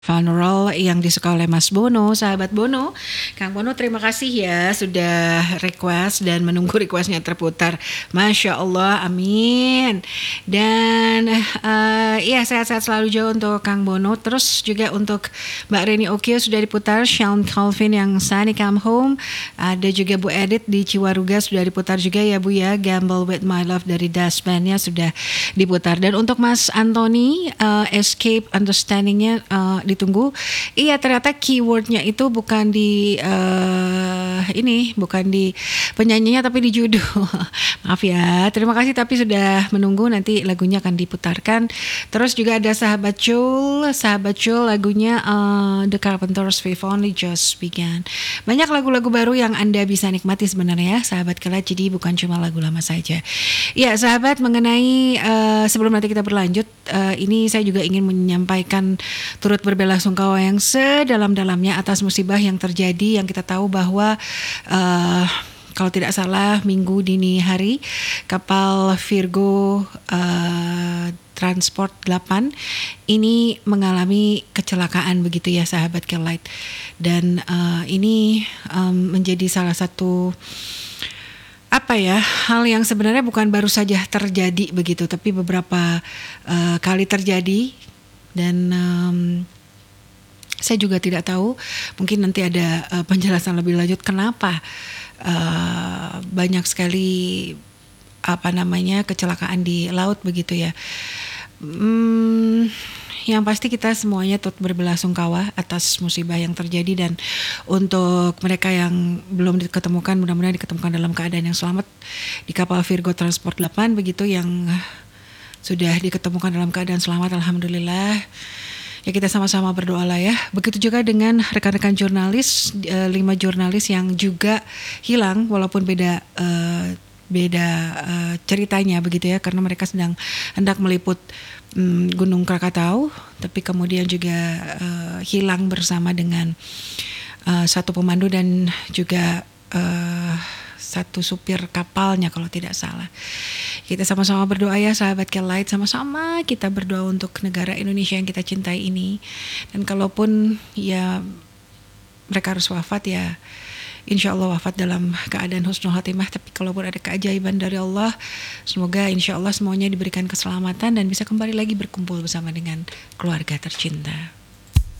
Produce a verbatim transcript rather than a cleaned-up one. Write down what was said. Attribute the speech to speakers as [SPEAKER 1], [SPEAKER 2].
[SPEAKER 1] Funeral yang disuka oleh Mas Bono, sahabat Bono. Kang Bono, terima kasih ya sudah request dan menunggu requestnya terputar. Masya Allah, amin. Dan uh, ya sehat-sehat selalu juga untuk Kang Bono. Terus juga untuk Mbak Reni Okio sudah diputar, Sean Calvin yang Sunny Come Home. Ada juga Bu Edith di Ciwaruga sudah diputar juga ya Bu ya. Gamble with My Love dari Das Band-nya sudah diputar. Dan untuk Mas Anthony, uh, Escape Understanding-nya uh, ditunggu. Iya, ternyata keywordnya itu bukan di uh, ini, bukan di penyanyinya tapi di judul. Maaf ya. Terima kasih tapi sudah menunggu, nanti lagunya akan diputarkan. Terus juga ada Sahabat Jul, Sahabat Jul lagunya uh, The Carpenters We've Only Just Begun. Banyak lagu-lagu baru yang Anda bisa nikmati sebenarnya ya, sahabat Kelat. Jadi bukan cuma lagu lama saja. Ya, sahabat, mengenai uh, sebelum nanti kita berlanjut, uh, ini saya juga ingin menyampaikan turut berbelasungkawa yang sedalam-dalamnya atas musibah yang terjadi, yang kita tahu bahwa uh, kalau tidak salah minggu dini hari kapal Virgo uh, Transport delapan ini mengalami kecelakaan begitu ya sahabat Kelight. Dan uh, ini um, menjadi salah satu apa ya, hal yang sebenarnya bukan baru saja terjadi begitu, tapi beberapa uh, kali terjadi. Dan um, saya juga tidak tahu, mungkin nanti ada uh, penjelasan lebih lanjut kenapa uh, banyak sekali apa namanya kecelakaan di laut begitu ya. Hmm, yang pasti kita semuanya turut berbelasungkawa atas musibah yang terjadi, dan untuk mereka yang belum diketemukan, mudah-mudahan diketemukan dalam keadaan yang selamat di kapal Virgo Transport delapan begitu, yang sudah diketemukan dalam keadaan selamat, alhamdulillah. Ya, kita sama-sama berdoa lah ya. Begitu juga dengan rekan-rekan jurnalis, e, lima jurnalis yang juga hilang walaupun beda e, beda e, ceritanya begitu ya, karena mereka sedang hendak meliput mm, Gunung Krakatau, tapi kemudian juga e, hilang bersama dengan e, satu pemandu dan juga e, satu supir kapalnya kalau tidak salah. Kita sama-sama berdoa ya sahabat Kelight, sama-sama kita berdoa untuk negara Indonesia yang kita cintai ini. Dan kalaupun ya mereka harus wafat, ya insya Allah wafat dalam keadaan husnul khatimah. Tapi kalaupun ada keajaiban dari Allah, semoga insya Allah semuanya diberikan keselamatan dan bisa kembali lagi berkumpul bersama dengan keluarga tercinta.